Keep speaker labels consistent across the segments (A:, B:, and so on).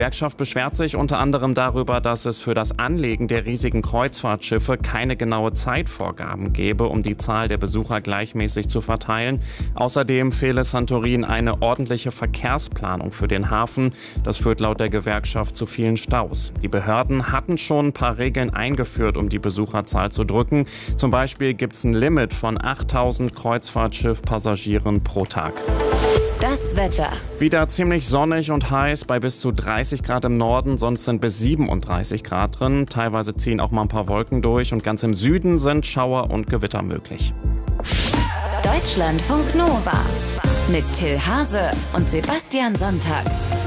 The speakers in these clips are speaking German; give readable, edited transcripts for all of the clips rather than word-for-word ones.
A: Die Gewerkschaft beschwert sich unter anderem darüber, dass es für das Anlegen der riesigen Kreuzfahrtschiffe keine genaue Zeitvorgaben gäbe, um die Zahl der Besucher gleichmäßig zu verteilen. Außerdem fehle Santorin eine ordentliche Verkehrsplanung für den Hafen. Das führt laut der Gewerkschaft zu vielen Staus. Die Behörden hatten schon ein paar Regeln eingeführt, um die Besucherzahl zu drücken. Zum Beispiel gibt es ein Limit von 8.000 Kreuzfahrtschiffpassagieren pro Tag.
B: Das Wetter.
A: Wieder ziemlich sonnig und heiß bei bis zu 30 Grad im Norden, sonst sind bis 37 Grad drin. Teilweise ziehen auch mal ein paar Wolken durch und ganz im Süden sind Schauer und Gewitter möglich.
B: Deutschlandfunk Nova mit Till Hase und Sebastian Sonntag.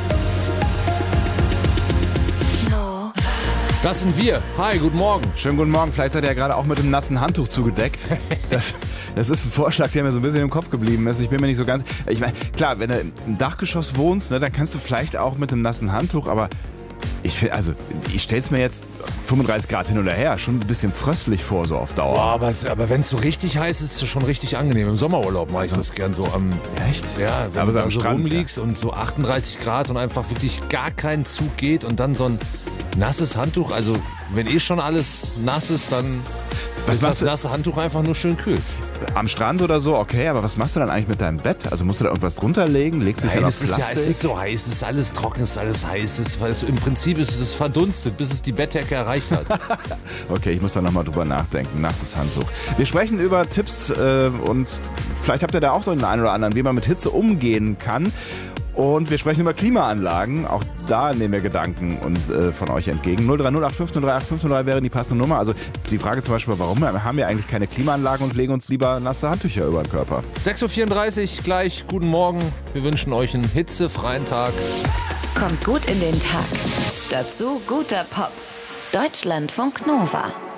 C: Das sind wir. Hi, guten Morgen.
D: Schönen guten Morgen. Vielleicht seid ihr ja gerade auch mit einem nassen Handtuch zugedeckt. Das ist ein Vorschlag, der mir so ein bisschen im Kopf geblieben ist. Ich bin mir nicht so ganz... Ich meine, klar, wenn du im Dachgeschoss wohnst, ne, dann kannst du vielleicht auch mit einem nassen Handtuch, aber ich stelle es mir jetzt 35 Grad hin oder her schon ein bisschen fröstlich vor, so auf Dauer.
C: Boah, aber wenn es so richtig heiß ist, ist es schon richtig angenehm. Im Sommerurlaub mache ich das gern so am...
D: Echt?
C: Ja, wenn
D: aber
C: du
D: so am
C: da so
D: Strand
C: rumliegst und so 38 Grad und einfach wirklich gar kein Zug geht und dann so ein nasses Handtuch, also wenn schon alles nass ist, dann ist das nasse Handtuch einfach nur schön kühl.
D: Am Strand oder so, okay, aber was machst du dann eigentlich mit deinem Bett? Also musst du da irgendwas drunter legen? Legst du es ja auf Plastik?
C: Es ist so heiß, es ist alles trocken, es ist alles heiß. Im Prinzip ist es verdunstet, bis es die Bettdecke erreicht hat.
D: Okay, ich muss da nochmal drüber nachdenken. Nasses Handtuch. Wir sprechen über Tipps und vielleicht habt ihr da auch so den einen oder anderen, wie man mit Hitze umgehen kann. Und wir sprechen über Klimaanlagen. Auch da nehmen wir Gedanken von euch entgegen. 030 503 503 wäre die passende Nummer. Also die Frage zum Beispiel, warum haben wir eigentlich keine Klimaanlagen und legen uns lieber nasse Handtücher über den Körper?
C: 6.34 Uhr gleich. Guten Morgen. Wir wünschen euch einen hitzefreien Tag.
B: Kommt gut in den Tag. Dazu guter Pop. Deutschlandfunk Nova.